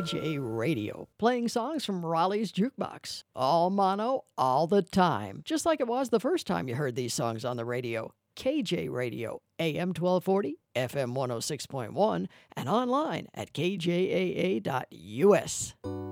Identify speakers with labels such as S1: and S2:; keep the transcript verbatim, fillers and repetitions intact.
S1: J Radio, playing songs from Raleigh's Jukebox. All mono, all the time. Just like it was the first time you heard these songs on the radio. K J Radio, A M twelve forty, F M one oh six point one, and online at K J A A dot U S.